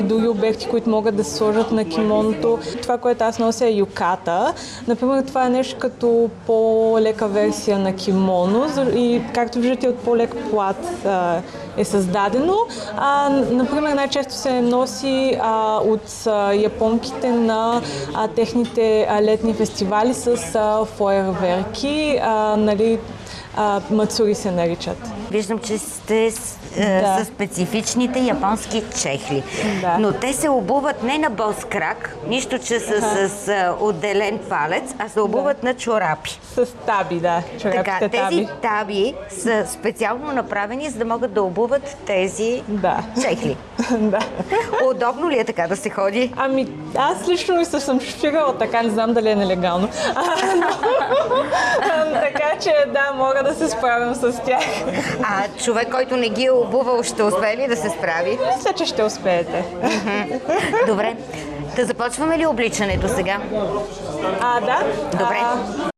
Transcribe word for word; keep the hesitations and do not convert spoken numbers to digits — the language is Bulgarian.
Други обекти, които могат да се сложат на кимоното. Това, което аз нося е юката. Например, това е нещо като по-лека версия на кимоно и както виждате от по-лек плат а, е създадено. А, например, най-често се носи а, от а, японките на а, техните а, летни фестивали с а, фойерверки, а, нали, а, мацури се наричат. Виждам, че сте с, е, Да. с специфичните японски чехли. Да. Но те се обуват не на бос крак, нищо, че са Аха. с а, отделен палец, а се обуват Да. на чорапи. С таби, да. Така, Чорапите тези таби. таби са специално направени, за да могат да обуват тези Да. чехли. Да. Удобно ли е така да се ходи? Ами, аз лично ми се съм шофирала така, не знам дали е нелегално. А, но, така че, да, мога да се справям с тях. А човек, който не ги е обувал, ще успее ли да се справи? Мисля, че ще успеете. Добре. Да започваме ли обличането сега? А, да. Добре. А,